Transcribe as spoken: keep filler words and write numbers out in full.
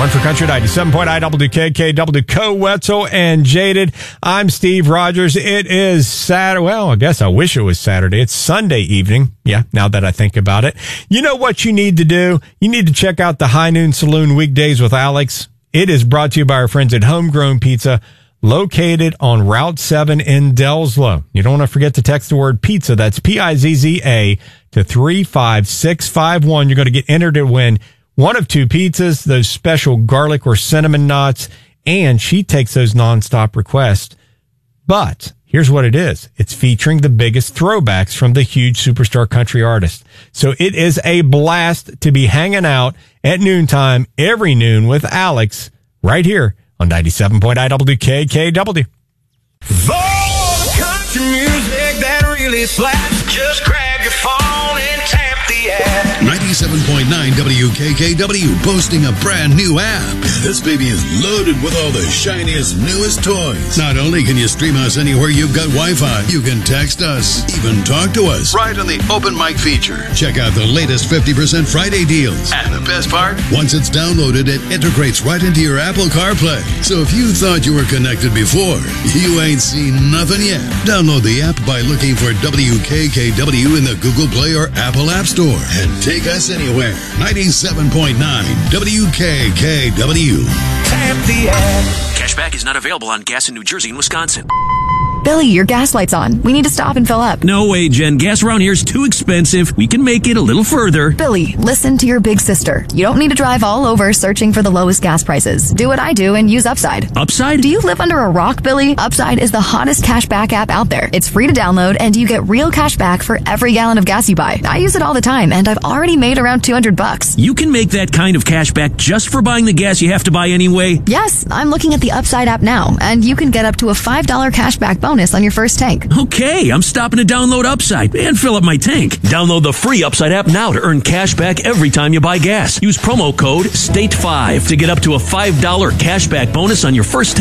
One for Country, ninety-seven point nine W K K W, Co Wetzel and Jaded. I'm Steve Rogers. It is Saturday. Well, I guess I wish it was Saturday. It's Sunday evening. Yeah, now that I think about it. You know what you need to do? You need to check out the High Noon Saloon Weekdays with Alex. It is brought to you by our friends at Homegrown Pizza, located on Route seven in Delslow. You don't want to forget to text the word pizza. That's P I Z Z A to three five six five one. You're going to get entered to win one of two pizzas, those special garlic or cinnamon knots, and she takes those nonstop requests. But here's what it is. It's featuring the biggest throwbacks from the huge superstar country artist. So it is a blast to be hanging out at noontime every noon with Alex right here on ninety-seven point nine W K K W. For country music that really slaps, just grab your phone and tap the app. ninety-seven point nine W K K W boasting a brand new app. This baby is loaded with all the shiniest, newest toys. Not only can you stream us anywhere you've got Wi-Fi, you can text us, even talk to us right on the open mic feature. Check out the latest fifty percent Friday deals. And the best part, once it's downloaded, it integrates right into your Apple CarPlay. So if you thought you were connected before, you ain't seen nothing yet. Download the app by looking for W K K W in the Google Play or Apple App Store and take us anywhere. ninety-seven point nine W K K W. Tap the app. Cashback is not available on gas in New Jersey and Wisconsin. Billy, your gas light's on. We need to stop and fill up. No way, Jen. Gas around here is too expensive. We can make it a little further. Billy, listen to your big sister. You don't need to drive all over searching for the lowest gas prices. Do what I do and use Upside. Upside? Do you live under a rock, Billy? Upside is the hottest cashback app out there. It's free to download, and you get real cash back for every gallon of gas you buy. I use it all the time, and I've already made around two hundred bucks. You can make that kind of cash back just for buying the gas you have to buy anyway? Yes, I'm looking at the Upside app now, and you can get up to a five dollars cashback bonus on your first tank. Okay, I'm stopping to download Upside and fill up my tank. Download the free Upside app now to earn cash back every time you buy gas. Use promo code S T A T E five to get up to a five dollars cashback bonus on your first tank.